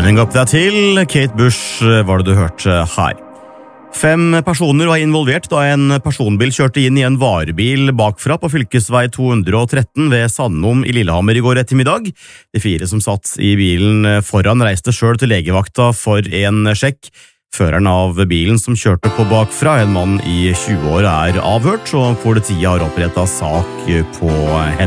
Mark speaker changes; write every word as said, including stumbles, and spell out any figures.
Speaker 1: Running Up That Hill, Kate Bush var det du hørte her. Fem personer var involvert da en personbil kjørte inn i en varebil bakfra på fylkesvei to hundre og tretten ved Sandom i Lillehammer i går ettermiddag. De fire som satt i bilen foran reiste selv til legevakta for en sjekk. Føreren av bilen som kjørte på bakfra, en mann i tjue år, er avhørt, og politiet har opprettet sak på henne.